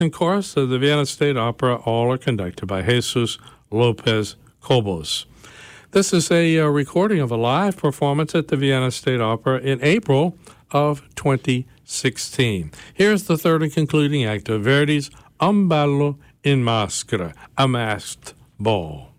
and chorus of the Vienna State Opera. All are conducted by Jesus Lopez Cobos. This is a recording of a live performance at the Vienna State Opera in April of 2016. Here's the third and concluding act of Verdi's Un ballo in maschera, a masked ball.